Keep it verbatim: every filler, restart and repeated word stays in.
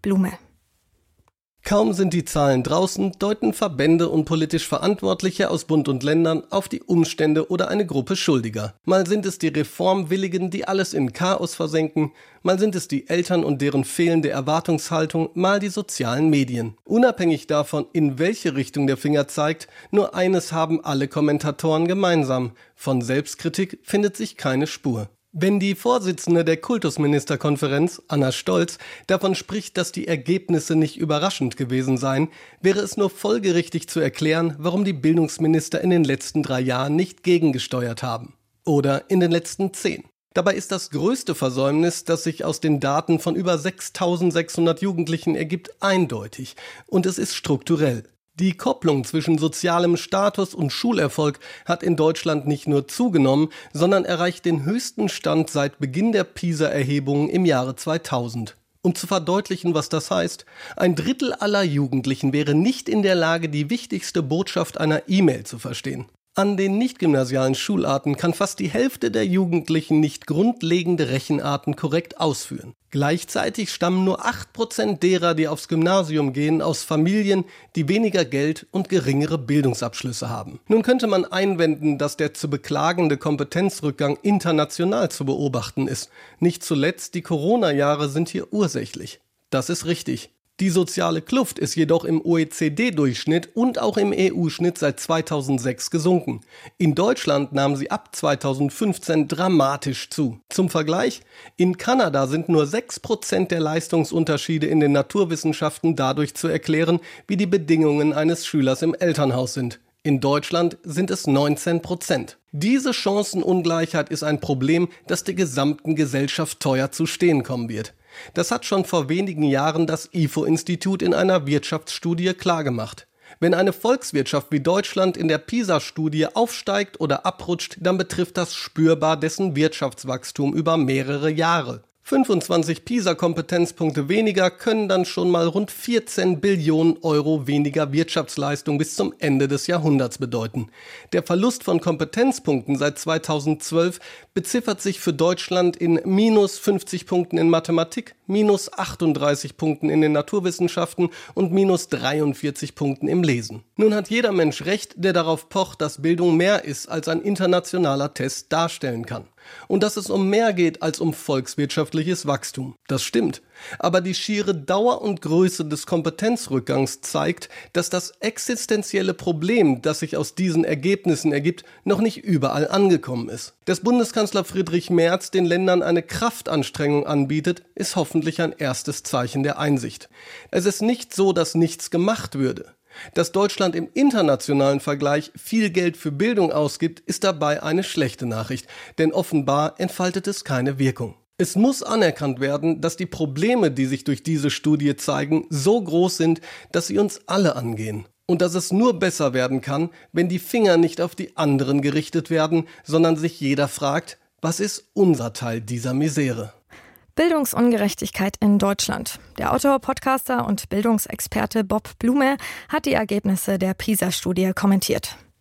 Blume. Kaum sind die Zahlen draußen, deuten Verbände und politisch Verantwortliche aus Bund und Ländern auf die Umstände oder eine Gruppe Schuldiger. Mal sind es die Reformwilligen, die alles in Chaos versenken, mal sind es die Eltern und deren fehlende Erwartungshaltung, mal die sozialen Medien. Unabhängig davon, in welche Richtung der Finger zeigt, nur eines haben alle Kommentatoren gemeinsam: von Selbstkritik findet sich keine Spur. Wenn die Vorsitzende der Kultusministerkonferenz, Anna Stolz, davon spricht, dass die Ergebnisse nicht überraschend gewesen seien, wäre es nur folgerichtig zu erklären, warum die Bildungsminister in den letzten drei Jahren nicht gegengesteuert haben. Oder in den letzten zehn. Dabei ist das größte Versäumnis, das sich aus den Daten von über sechstausendsechshundert Jugendlichen ergibt, eindeutig. Und es ist strukturell. Die Kopplung zwischen sozialem Status und Schulerfolg hat in Deutschland nicht nur zugenommen, sondern erreicht den höchsten Stand seit Beginn der PISA-Erhebungen im Jahre zweitausend. Um zu verdeutlichen, was das heißt: Ein Drittel aller Jugendlichen wäre nicht in der Lage, die wichtigste Botschaft einer E-Mail zu verstehen. An den nicht-gymnasialen Schularten kann fast die Hälfte der Jugendlichen nicht grundlegende Rechenarten korrekt ausführen. Gleichzeitig stammen nur acht Prozent derer, die aufs Gymnasium gehen, aus Familien, die weniger Geld und geringere Bildungsabschlüsse haben. Nun könnte man einwenden, dass der zu beklagende Kompetenzrückgang international zu beobachten ist. Nicht zuletzt die Corona-Jahre sind hier ursächlich. Das ist richtig. Die soziale Kluft ist jedoch im O E C D-Durchschnitt und auch im E U-Schnitt seit zweitausendsechs gesunken. In Deutschland nahm sie ab zweitausendfünfzehn dramatisch zu. Zum Vergleich: In Kanada sind nur sechs Prozent der Leistungsunterschiede in den Naturwissenschaften dadurch zu erklären, wie die Bedingungen eines Schülers im Elternhaus sind. In Deutschland sind es neunzehn Prozent. Diese Chancenungleichheit ist ein Problem, das der gesamten Gesellschaft teuer zu stehen kommen wird. Das hat schon vor wenigen Jahren das I F O-Institut in einer Wirtschaftsstudie klargemacht. Wenn eine Volkswirtschaft wie Deutschland in der PISA-Studie aufsteigt oder abrutscht, dann betrifft das spürbar dessen Wirtschaftswachstum über mehrere Jahre. fünfundzwanzig PISA-Kompetenzpunkte weniger können dann schon mal rund vierzehn Billionen Euro weniger Wirtschaftsleistung bis zum Ende des Jahrhunderts bedeuten. Der Verlust von Kompetenzpunkten seit zweitausendzwölf beziffert sich für Deutschland in minus fünfzig Punkten in Mathematik, minus achtunddreißig Punkten in den Naturwissenschaften und minus dreiundvierzig Punkten im Lesen. Nun hat jeder Mensch recht, der darauf pocht, dass Bildung mehr ist, als ein internationaler Test darstellen kann. Und dass es um mehr geht als um volkswirtschaftliches Wachstum. Das stimmt. Aber die schiere Dauer und Größe des Kompetenzrückgangs zeigt, dass das existenzielle Problem, das sich aus diesen Ergebnissen ergibt, noch nicht überall angekommen ist. Dass Bundeskanzler Friedrich Merz den Ländern eine Kraftanstrengung anbietet, ist hoffentlich ein erstes Zeichen der Einsicht. Es ist nicht so, dass nichts gemacht würde. Dass Deutschland im internationalen Vergleich viel Geld für Bildung ausgibt, ist dabei eine schlechte Nachricht, denn offenbar entfaltet es keine Wirkung. Es muss anerkannt werden, dass die Probleme, die sich durch diese Studie zeigen, so groß sind, dass sie uns alle angehen. Und dass es nur besser werden kann, wenn die Finger nicht auf die anderen gerichtet werden, sondern sich jeder fragt: Was ist unser Teil dieser Misere? Bildungsungerechtigkeit in Deutschland. Der Autor, Podcaster und Bildungsexperte Bob Blume hat die Ergebnisse der PISA-Studie kommentiert.